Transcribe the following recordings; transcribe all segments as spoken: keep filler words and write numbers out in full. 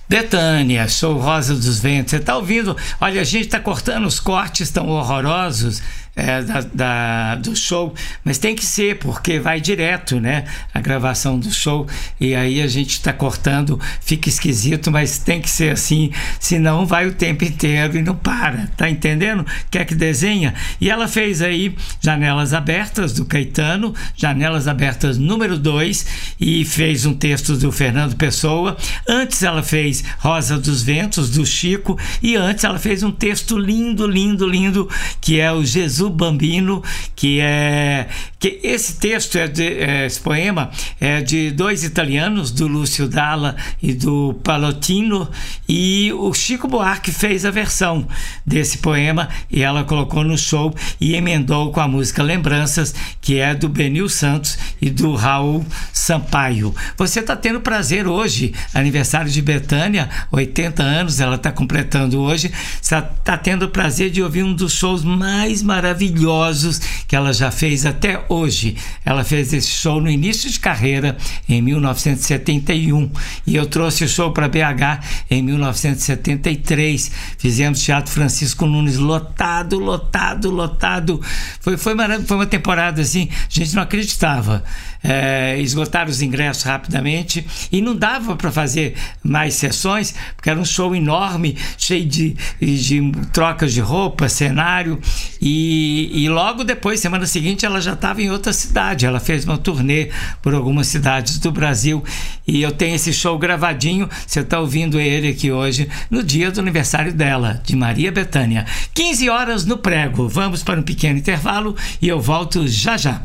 Betânia, show Rosa dos Ventos. Você está ouvindo? Olha, a gente está cortando os cortes tão horrorosos é, da, da, do show, mas tem que ser, porque vai direto, né? A gravação do show, e aí a gente está cortando, fica esquisito, mas tem que ser assim, senão vai o tempo inteiro e não para, tá entendendo? Quer que desenha? E ela fez aí Janelas Abertas, do Caetano, Janelas Abertas número dois, e fez um texto do Fernando Pessoa. Antes ela fez Rosa dos Ventos, do Chico, e antes ela fez um texto lindo, lindo, lindo, que é o Jesus Bambino, que é que esse texto é, de, é esse poema é de dois italianos, do Lúcio Dalla e do Pallottino, e o Chico Buarque fez a versão desse poema e ela colocou no show e emendou com a música Lembranças, que é do Benil Santos e do Raul Sampaio. Você está tendo prazer hoje, aniversário de Betânia, oitenta anos ela está completando hoje, está tá tendo o prazer de ouvir um dos shows mais maravilhosos que ela já fez até hoje. Ela fez esse show no início de carreira, em mil novecentos e setenta e um, e eu trouxe o show para B H em mil novecentos e setenta e três. Fizemos Teatro Francisco Nunes lotado, lotado, lotado. Foi, foi, marav- foi uma temporada assim, a gente não acreditava. É, esgotaram os ingressos rapidamente e não dava para fazer mais sessões, porque era um show enorme, cheio de, de trocas de roupa, cenário, e, e logo depois, semana seguinte, ela já estava em outra cidade. Ela fez uma turnê por algumas cidades do Brasil, e eu tenho esse show gravadinho. Você está ouvindo ele aqui hoje, no dia do aniversário dela, de Maria Bethânia. quinze horas no Prego. Vamos para um pequeno intervalo e eu volto já já.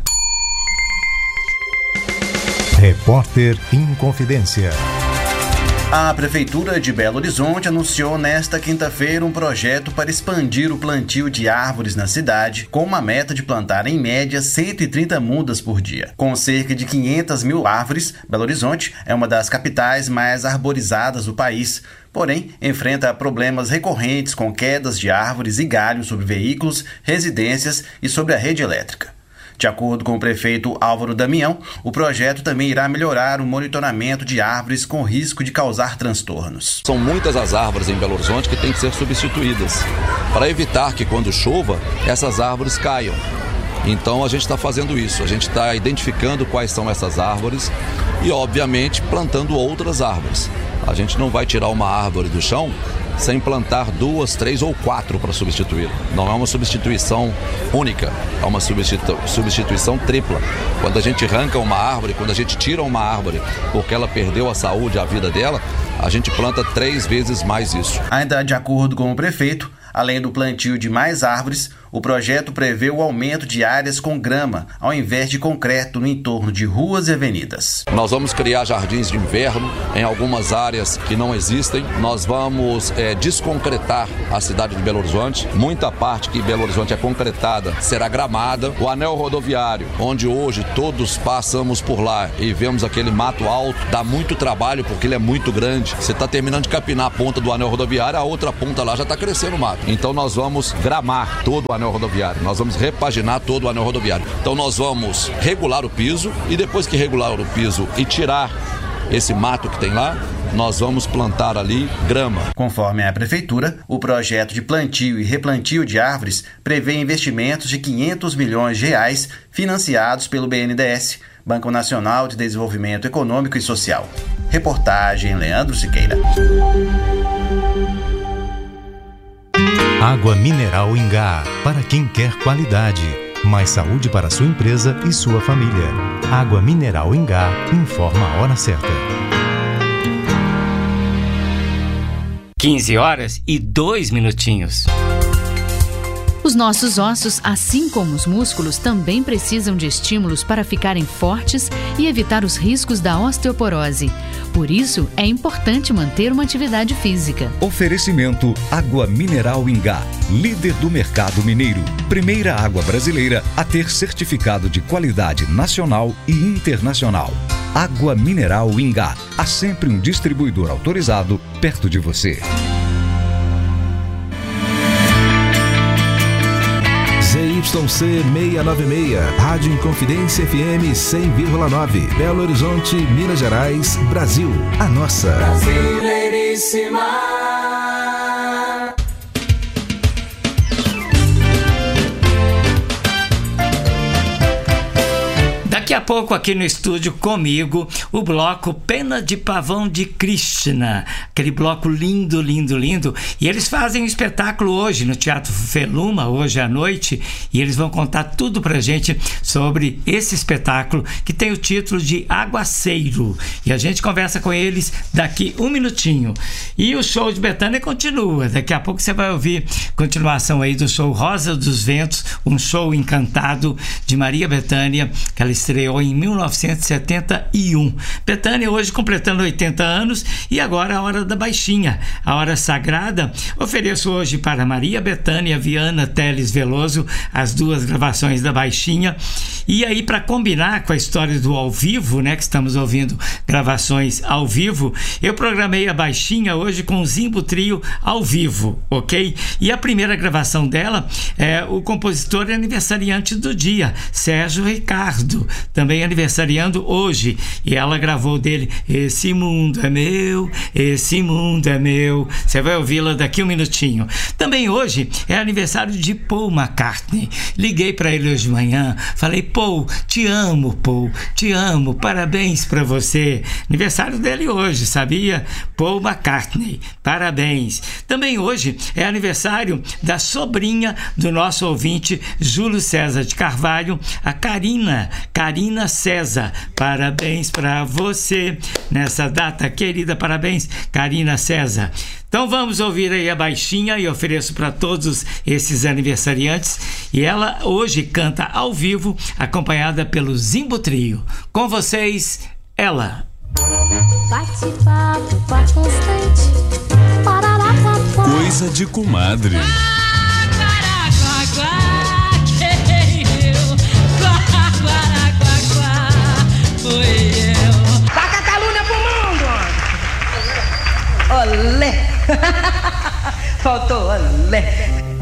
Repórter em Confidência. A Prefeitura de Belo Horizonte anunciou nesta quinta-feira um projeto para expandir o plantio de árvores na cidade, com uma meta de plantar em média cento e trinta mudas por dia. Com cerca de quinhentas mil árvores, Belo Horizonte é uma das capitais mais arborizadas do país. Porém, enfrenta problemas recorrentes com quedas de árvores e galhos sobre veículos, residências e sobre a rede elétrica. De acordo com o prefeito Álvaro Damião, o projeto também irá melhorar o monitoramento de árvores com risco de causar transtornos. São muitas as árvores em Belo Horizonte que têm que ser substituídas, para evitar que quando chova, essas árvores caiam. Então a gente está fazendo isso, a gente está identificando quais são essas árvores e, obviamente, plantando outras árvores. A gente não vai tirar uma árvore do chão sem plantar duas, três ou quatro para substituir. Não é uma substituição única, é uma substitu- substituição tripla. Quando a gente arranca uma árvore, quando a gente tira uma árvore porque ela perdeu a saúde, a vida dela, a gente planta três vezes mais isso. Ainda de acordo com o prefeito, além do plantio de mais árvores, o projeto prevê o aumento de áreas com grama, ao invés de concreto, no entorno de ruas e avenidas. Nós vamos criar jardins de inverno em algumas áreas que não existem. Nós vamos é, desconcretar a cidade de Belo Horizonte. Muita parte que Belo Horizonte é concretada será gramada. O anel rodoviário, onde hoje todos passamos por lá e vemos aquele mato alto, dá muito trabalho porque ele é muito grande. Você está terminando de capinar a ponta do anel rodoviário, a outra ponta lá já está crescendo o mato. Então nós vamos gramar todo o anel rodoviário, nós vamos repaginar todo o anel rodoviário. Então nós vamos regular o piso e depois que regular o piso e tirar esse mato que tem lá, nós vamos plantar ali grama. Conforme a Prefeitura, o projeto de plantio e replantio de árvores prevê investimentos de quinhentos milhões de reais financiados pelo B N D E S, Banco Nacional de Desenvolvimento Econômico e Social. Reportagem Leandro Siqueira. Água mineral Ingá, para quem quer qualidade. Mais saúde para sua empresa e sua família. Água mineral Ingá, informa a hora certa. quinze horas e dois minutinhos. Os nossos ossos, assim como os músculos, também precisam de estímulos para ficarem fortes e evitar os riscos da osteoporose. Por isso, é importante manter uma atividade física. Oferecimento Água Mineral Ingá, líder do mercado mineiro. Primeira água brasileira a ter certificado de qualidade nacional e internacional. Água Mineral Ingá. Há sempre um distribuidor autorizado perto de você. Y C seiscentos e noventa e seis, Rádio Inconfidência F M cem vírgula nove, Belo Horizonte, Minas Gerais, Brasil, a nossa. Brasileiríssima. Daqui a pouco aqui no estúdio comigo, o bloco Pena de Pavão de Krishna, aquele bloco lindo, lindo, lindo, e eles fazem um espetáculo hoje no Teatro Feluma, hoje à noite, e eles vão contar tudo pra gente sobre esse espetáculo que tem o título de Aguaceiro, e a gente conversa com eles daqui um minutinho. E o show de Bethânia continua, daqui a pouco você vai ouvir continuação aí do show Rosa dos Ventos, um show encantado de Maria Bethânia, que ela estreou em mil novecentos e setenta e um. Bethânia hoje completando oitenta anos, e agora a hora da baixinha, a hora sagrada. Ofereço hoje para Maria Bethânia Viana Teles Veloso as duas gravações da baixinha, e aí para combinar com a história do ao vivo, né, que estamos ouvindo gravações ao vivo, eu programei a baixinha hoje com o Zimbo Trio ao vivo, ok? E a primeira gravação dela é o compositor e aniversariante do dia, Sérgio Ricardo, também aniversariando hoje, e ela gravou dele Esse Mundo é Meu, Esse Mundo é Meu. Você vai ouvi-la daqui um minutinho. Também hoje é aniversário de Paul McCartney. Liguei para ele hoje de manhã, falei: Paul, te amo, Paul, te amo, parabéns para você. Aniversário dele hoje, sabia? Paul McCartney, parabéns. Também hoje é aniversário da sobrinha do nosso ouvinte Júlio César de Carvalho, a Karina Karina César, parabéns para você nessa data querida, parabéns, Karina César. Então vamos ouvir aí a baixinha, e ofereço para todos esses aniversariantes, e ela hoje canta ao vivo, acompanhada pelo Zimbo Trio. Com vocês, ela. Bate-papo, par constante, coisa de comadre. Da Catalunha pro mundo! Olé! Faltou olé!